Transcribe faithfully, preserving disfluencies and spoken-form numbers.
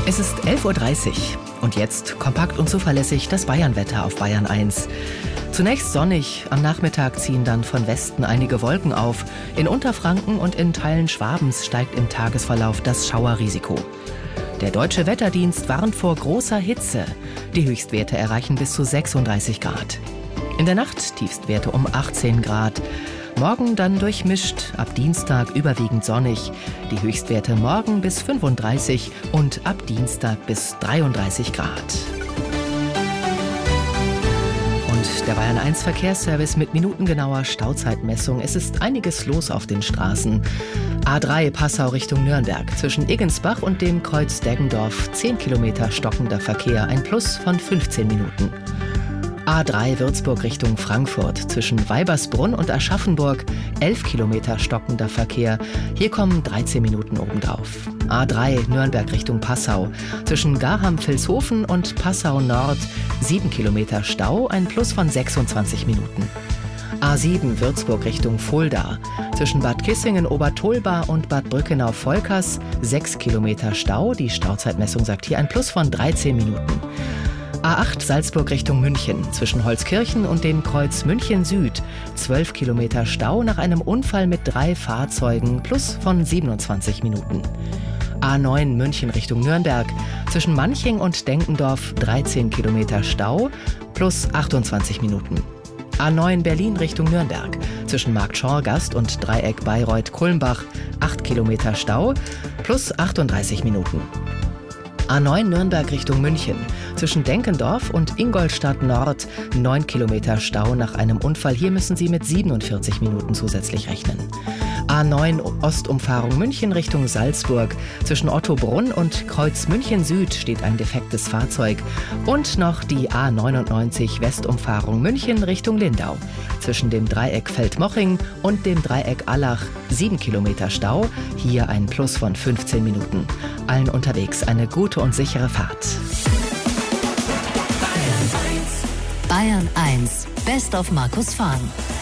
Es ist elf Uhr dreißig und jetzt kompakt und zuverlässig das Bayernwetter auf Bayern eins. Zunächst sonnig, am Nachmittag ziehen dann von Westen einige Wolken auf. In Unterfranken und in Teilen Schwabens steigt im Tagesverlauf das Schauerrisiko. Der Deutsche Wetterdienst warnt vor großer Hitze. Die Höchstwerte erreichen bis zu sechsunddreißig Grad. In der Nacht Tiefstwerte um achtzehn Grad. Morgen dann durchmischt, ab Dienstag überwiegend sonnig. Die Höchstwerte morgen bis fünfunddreißig und ab Dienstag bis dreiunddreißig Grad. Und der Bayern eins Verkehrsservice mit minutengenauer Stauzeitmessung. Es ist einiges los auf den Straßen. A drei Passau Richtung Nürnberg. Zwischen Eggensbach und dem Kreuz Deggendorf zehn Kilometer stockender Verkehr, ein Plus von fünfzehn Minuten. A drei Würzburg Richtung Frankfurt. Zwischen Weibersbrunn und Aschaffenburg elf Kilometer stockender Verkehr. Hier kommen dreizehn Minuten obendrauf. A drei Nürnberg Richtung Passau. Zwischen Garham-Vilshofen und Passau Nord sieben Kilometer Stau, ein Plus von sechsundzwanzig Minuten. A sieben Würzburg Richtung Fulda. Zwischen Bad Kissingen-Obertolba und Bad Brückenau-Volkers sechs Kilometer Stau. Die Stauzeitmessung sagt hier ein Plus von dreizehn Minuten. A acht Salzburg Richtung München. Zwischen Holzkirchen und dem Kreuz München Süd zwölf Kilometer Stau nach einem Unfall mit drei Fahrzeugen, Plus von siebenundzwanzig Minuten. A neun München Richtung Nürnberg. Zwischen Manching und Denkendorf dreizehn Kilometer Stau, plus achtundzwanzig Minuten. A neun Berlin Richtung Nürnberg. Zwischen Marktschorgast und Dreieck Bayreuth-Kulmbach acht Kilometer Stau, plus achtunddreißig Minuten. A neun Nürnberg Richtung München. Zwischen Denkendorf und Ingolstadt Nord neun Kilometer Stau nach einem Unfall. Hier müssen Sie mit siebenundvierzig Minuten zusätzlich rechnen. A neun Ostumfahrung München Richtung Salzburg. Zwischen Ottobrunn und Kreuz München Süd steht ein defektes Fahrzeug. Und noch die A neunundneunzig Westumfahrung München Richtung Lindau. Zwischen dem Dreieck Feldmoching und dem Dreieck Allach sieben Kilometer Stau. Hier ein Plus von fünfzehn Minuten. Allen unterwegs eine gute und sichere Fahrt. Bayern eins, Best of Markus Fahn.